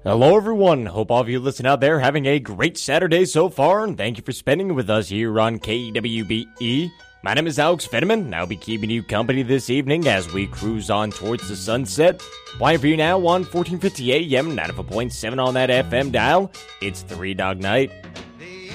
Hello, everyone. Hope all of you listening out there having a great Saturday so far, and thank you for spending it with us here on KWBE. My name is Alex Fetterman, and I'll be keeping you company this evening as we cruise on towards the sunset. Playing for you now on 1450 AM, 95.7 on that FM dial. It's Three Dog Night.